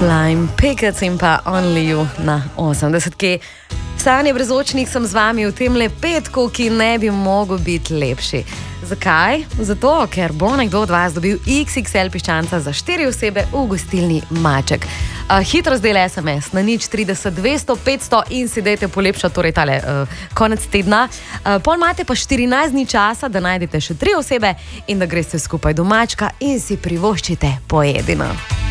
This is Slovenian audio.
Flying Pickets in pa Only You na 80. Stanje brezočnih sem z vami v tem petku, ki ne bi mogel biti lepši. Zakaj? Zato, ker bo nekdo od vas dobil XXL piščanca za 4 osebe v gostilni Maček. Hitro zdaj SMS na 030 200 500 in si dajte polepšati, torej tale konec tedna. Pol imate pa 14 dni časa, da najdete še 3 osebe in da greste skupaj do Mačka in si privoščite pojedino.